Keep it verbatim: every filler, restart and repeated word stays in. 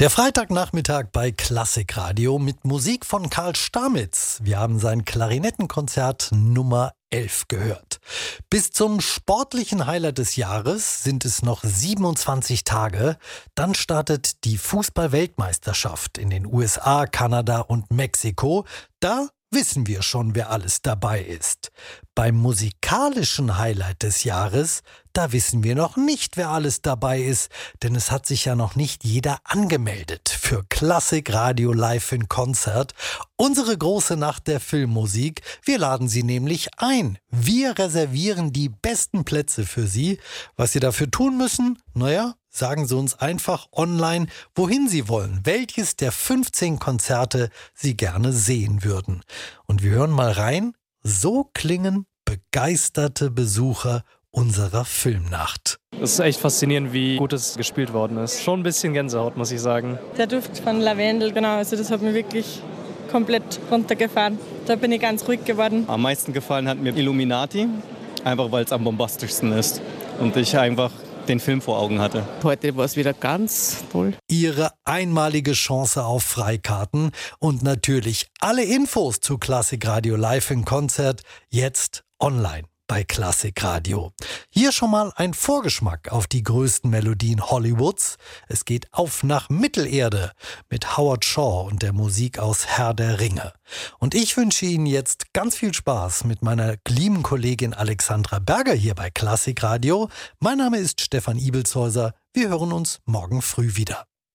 Der Freitagnachmittag bei Klassikradio mit Musik von Karl Stamitz. Wir haben sein Klarinettenkonzert Nummer elf gehört. Bis zum sportlichen Highlight des Jahres sind es noch siebenundzwanzig Tage. Dann startet die Fußball-Weltmeisterschaft in den U S A, Kanada und Mexiko. Da wissen wir schon, wer alles dabei ist. Beim musikalischen Highlight des Jahres, da wissen wir noch nicht, wer alles dabei ist, denn es hat sich ja noch nicht jeder angemeldet für Klassikradio Live in Konzert. Unsere große Nacht der Filmmusik. Wir laden Sie nämlich ein. Wir reservieren die besten Plätze für Sie. Was Sie dafür tun müssen? Naja, sagen Sie uns einfach online, wohin Sie wollen, welches der fünfzehn Konzerte Sie gerne sehen würden. Und wir hören mal rein. So klingen begeisterte Besucher unserer Filmnacht. Es ist echt faszinierend, wie gut es gespielt worden ist. Schon ein bisschen Gänsehaut, muss ich sagen. Der Duft von Lavendel, genau, also das hat mich wirklich komplett runtergefahren. Da bin ich ganz ruhig geworden. Am meisten gefallen hat mir Illuminati, einfach weil es am bombastischsten ist und ich einfach den Film vor Augen hatte. Heute war es wieder ganz toll. Ihre einmalige Chance auf Freikarten und natürlich alle Infos zu Klassikradio Live in Konzert jetzt online bei Klassikradio. Hier schon mal ein Vorgeschmack auf die größten Melodien Hollywoods. Es geht auf nach Mittelerde mit Howard Shaw und der Musik aus Herr der Ringe. Und ich wünsche Ihnen jetzt ganz viel Spaß mit meiner lieben Kollegin Alexandra Berger hier bei Klassikradio. Mein Name ist Stefan Ibelshäuser. Wir hören uns morgen früh wieder.